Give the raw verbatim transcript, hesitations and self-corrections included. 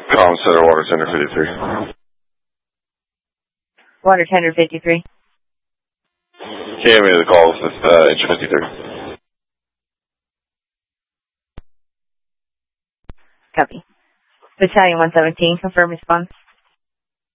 Com Center, Water Tender fifty-three. Water Tender fifty-three. K M A the calls, it's uh, inch fifty-three. Copy. Battalion one seventeen, confirm response.